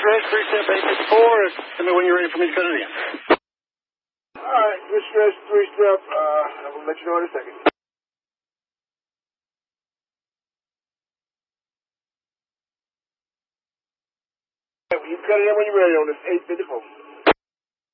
Distress, 3-step 854. Tell me when you're ready for me to cut it in. All right, Distress, 3-step. I will let you know in a second. You cut it in when you're ready on this 854.